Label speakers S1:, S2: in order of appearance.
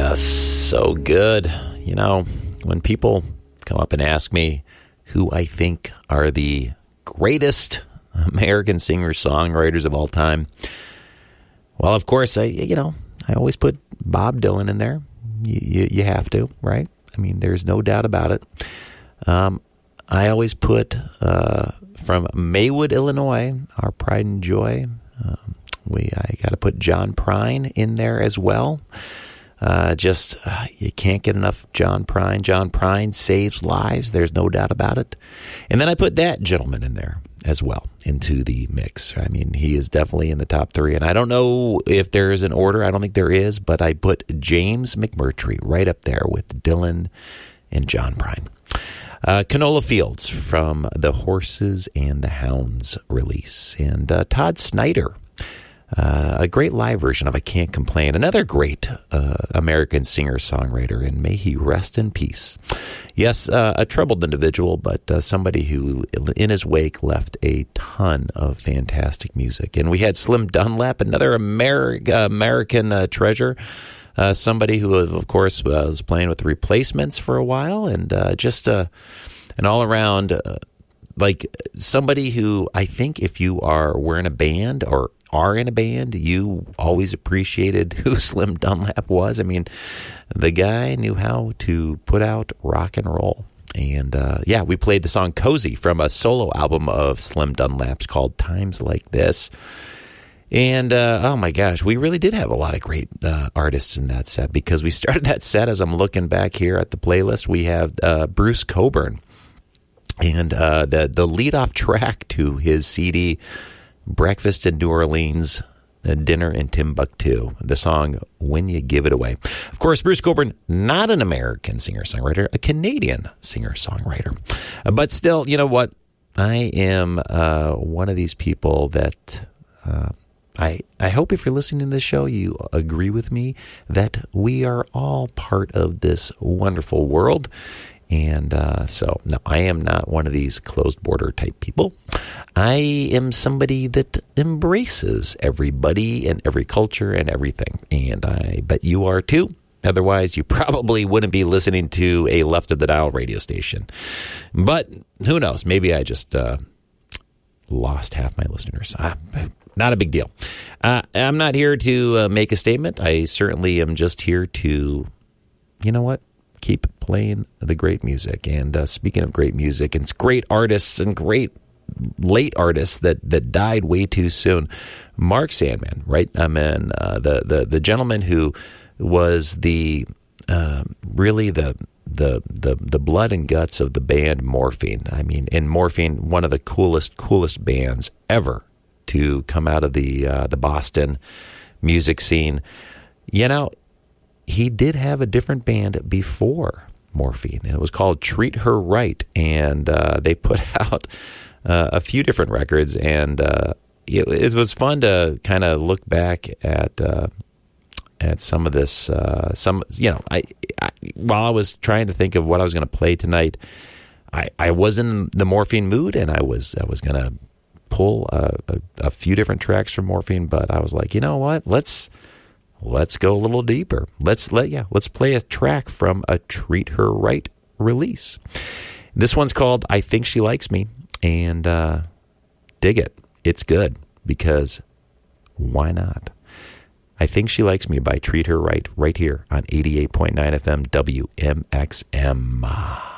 S1: Yes, so good. You know, when people come up and ask me who I think are the greatest American singer-songwriters of all time, well, of course, I always put Bob Dylan in there. You have to, right? I mean, there's no doubt about it. I always put, from Maywood, Illinois, our pride and joy, I got to put John Prine in there as well. You can't get enough John Prine. John Prine saves lives. There's no doubt about it. And then I put that gentleman in there as well into the mix. I mean, he is definitely in the top three. And I don't know if there is an order. I don't think there is, but I put James McMurtry right up there with Dylan and John Prine. Canola Fields from the Horses and the Hounds release. And Todd Snyder. A great live version of I Can't Complain. Another great American singer-songwriter, and may he rest in peace. Yes, a troubled individual, but somebody who, in his wake, left a ton of fantastic music. And we had Slim Dunlap, another American treasure, somebody who, of course, was playing with the Replacements for a while, and just an all-around, like somebody who I think if you were in a band or are in a band, you always appreciated who Slim Dunlap was. I mean, the guy knew how to put out rock and roll. And we played the song Cozy from a solo album of Slim Dunlap's called Times Like This. And, oh my gosh, we really did have a lot of great artists in that set, because we started that set, as I'm looking back here at the playlist, we have Bruce Cockburn. And the lead-off track to his CD, Breakfast in New Orleans, Dinner in Timbuktu, the song When You Give It Away. Of course, Bruce Cockburn, not an American singer-songwriter, a Canadian singer-songwriter. But still, you know what? I am one of these people that I hope if you're listening to this show, you agree with me that we are all part of this wonderful world. And so, no, I am not one of these closed border type people. I am somebody that embraces everybody and every culture and everything. And I bet you are too. Otherwise, you probably wouldn't be listening to a left of the dial radio station. But who knows? Maybe I just lost half my listeners. Not a big deal. I'm not here to make a statement. I certainly am just here to, you know what? Keep playing the great music. And speaking of great music, and great artists and great late artists that died way too soon, Mark Sandman, right? I mean, the gentleman who was really the blood and guts of the band Morphine. I mean, and Morphine, one of the coolest bands ever to come out of the Boston music scene. You know, he did have a different band before Morphine, and it was called Treat Her Right, and they put out a few different records, and it was fun to kind of look back at some of this. While I was trying to think of what I was going to play tonight, I was in the Morphine mood, and I was going to pull a few different tracks from Morphine, but I was like, you know what, let's go a little deeper. Let's play a track from a Treat Her Right release. This one's called I Think She Likes Me, and dig it. It's good, because why not? I Think She Likes Me by Treat Her Right here on 88.9 FM WMXM.